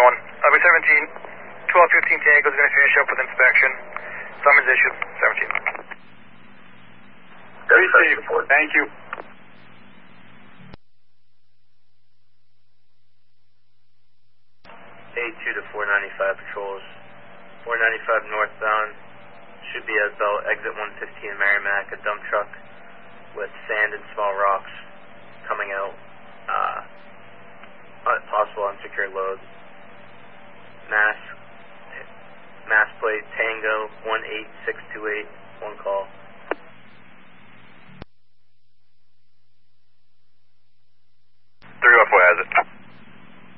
911. I'll be 17. 1215 Tango is going to finish up with inspection. Summons issued. 17. Received. Thank you. A2 to 495 patrols. 495 northbound. Should be at Bell exit 115 Merrimack. A dump truck with sand and small rocks coming out. Possible unsecured load. Mass plate Tango 18628. One call.